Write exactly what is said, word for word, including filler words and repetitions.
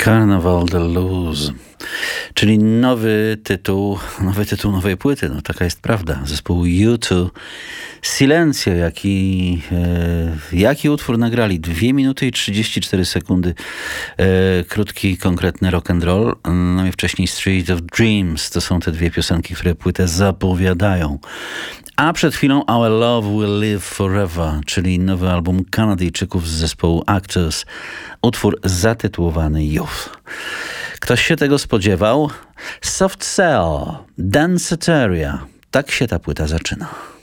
Carnaval de Luz, czyli nowy tytuł, nowy tytuł nowej płyty, no taka jest prawda, zespołu U two. Silencio, jaki, e, jaki utwór nagrali, dwie minuty i trzydzieści cztery sekundy, e, krótki, konkretny rock and roll, no i wcześniej Street of Dreams, to są te dwie piosenki, które płytę zapowiadają. A przed chwilą Our Love Will Live Forever, czyli nowy album Kanadyjczyków z zespołu Actors, utwór zatytułowany Youth. Ktoś się tego spodziewał? Soft Cell, Danceteria. Tak się ta płyta zaczyna.